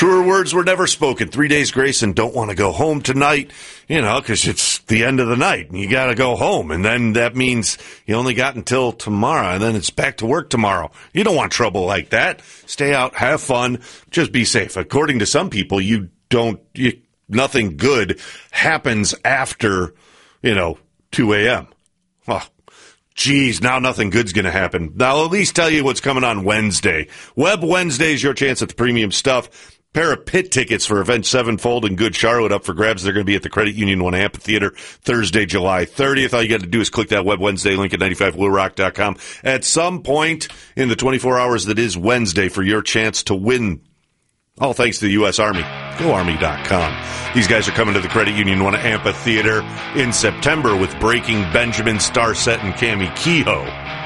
Truer words were never spoken. 3 days grace and don't want to go home tonight, because it's the end of the night and you got to go home. And then that means you only got until tomorrow and then it's back to work tomorrow. You don't want trouble like that. Stay out, have fun, just be safe. According to some people, nothing good happens after, 2 a.m. Well, geez, now nothing good's going to happen. Now, I'll at least tell you what's coming on Wednesday. Web Wednesday is your chance at the premium stuff. Pair of pit tickets for Avenged Sevenfold and Good Charlotte up for grabs. They're going to be at the Credit Union One Amphitheater Thursday, July 30th. All you got to do is click that Web Wednesday link at 95bluerock.com at some point in the 24 hours that is Wednesday for your chance to win. All thanks to the U.S. Army. GoArmy.com. These guys are coming to the Credit Union One Amphitheater in September with Breaking Benjamin, Starset, and Cammie Kehoe.